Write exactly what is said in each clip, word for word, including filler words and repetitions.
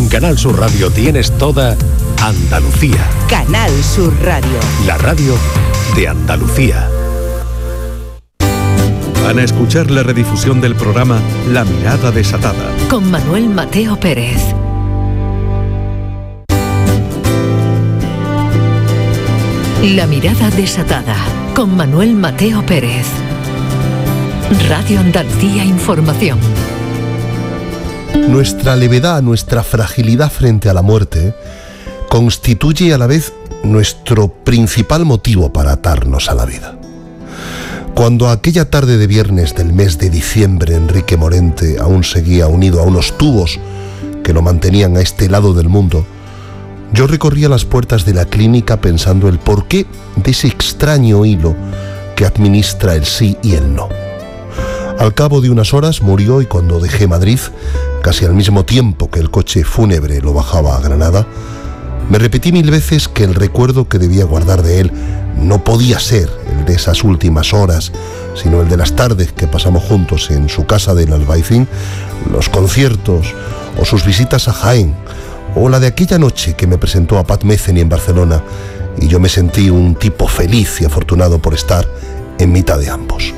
En Canal Sur Radio tienes toda Andalucía. Canal Sur Radio. La radio de Andalucía. Van a escuchar la redifusión del programa La Mirada Desatada. Con Manuel Mateo Pérez. La Mirada Desatada. Con Manuel Mateo Pérez. Radio Andalucía Información. Nuestra levedad, nuestra fragilidad frente a la muerte, constituye a la vez nuestro principal motivo para atarnos a la vida. Cuando aquella tarde de viernes del mes de diciembre Enrique Morente aún seguía unido a unos tubos que lo mantenían a este lado del mundo, yo recorría las puertas de la clínica pensando el porqué de ese extraño hilo que administra el sí y el no. Al cabo de unas horas murió, y cuando dejé Madrid, casi al mismo tiempo que el coche fúnebre lo bajaba a Granada, me repetí mil veces que el recuerdo que debía guardar de él no podía ser el de esas últimas horas, sino el de las tardes que pasamos juntos en su casa del Albaicín, los conciertos o sus visitas a Jaén, o la de aquella noche que me presentó a Pat Metheny en Barcelona y yo me sentí un tipo feliz y afortunado por estar en mitad de ambos.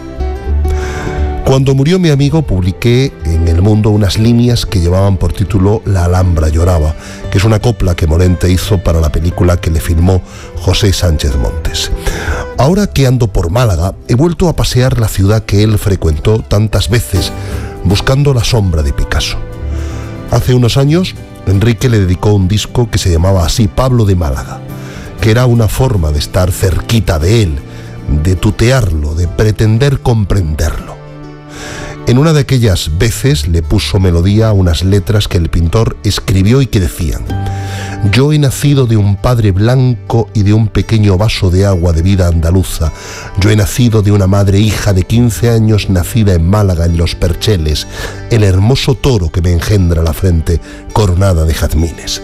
Cuando murió mi amigo, publiqué en El Mundo unas líneas que llevaban por título La Alhambra lloraba, que es una copla que Morente hizo para la película que le filmó José Sánchez Montes. Ahora que ando por Málaga, he vuelto a pasear la ciudad que él frecuentó tantas veces, buscando la sombra de Picasso. Hace unos años, Enrique le dedicó un disco que se llamaba así, Pablo de Málaga, que era una forma de estar cerquita de él, de tutearlo, de pretender comprenderlo. En una de aquellas veces le puso melodía a unas letras que el pintor escribió y que decían: yo he nacido de un padre blanco y de un pequeño vaso de agua de vida andaluza. Yo he nacido de una madre hija de quince años nacida en Málaga, en Los Percheles, el hermoso toro que me engendra la frente coronada de jazmines.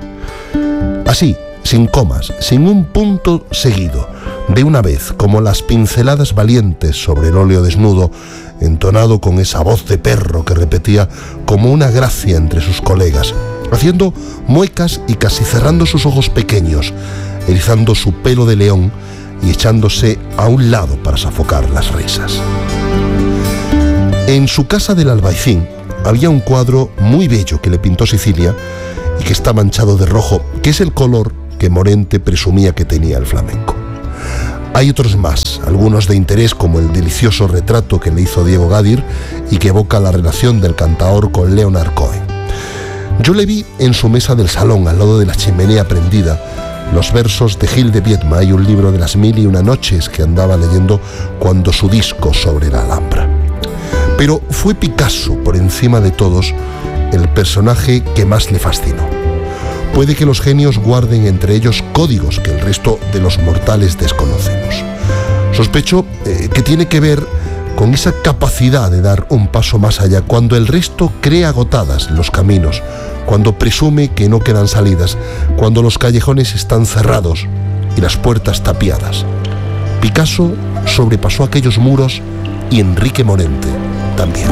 Así, sin comas, sin un punto seguido, de una vez, como las pinceladas valientes sobre el óleo desnudo, entonado con esa voz de perro que repetía como una gracia entre sus colegas, haciendo muecas y casi cerrando sus ojos pequeños, erizando su pelo de león y echándose a un lado para sofocar las risas. En su casa del Albaicín había un cuadro muy bello que le pintó Sicilia y que está manchado de rojo, que es el color que Morente presumía que tenía el flamenco. Hay otros más, algunos de interés, como el delicioso retrato que le hizo Diego Gadir y que evoca la relación del cantaor con Leonard Cohen. Yo le vi en su mesa del salón, al lado de la chimenea prendida, los versos de Gil de Viedma y un libro de las mil y una noches que andaba leyendo cuando su disco sobre la Alhambra. Pero fue Picasso, por encima de todos, el personaje que más le fascinó. Puede que los genios guarden entre ellos códigos que el resto de los mortales desconocemos. Sospecho eh, que tiene que ver con esa capacidad de dar un paso más allá, cuando el resto cree agotadas los caminos, cuando presume que no quedan salidas, cuando los callejones están cerrados y las puertas tapiadas. Picasso sobrepasó aquellos muros y Enrique Morente también.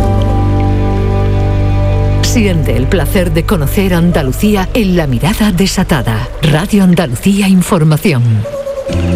Siente el placer de conocer Andalucía en La Mirada Desatada. Radio Andalucía Información.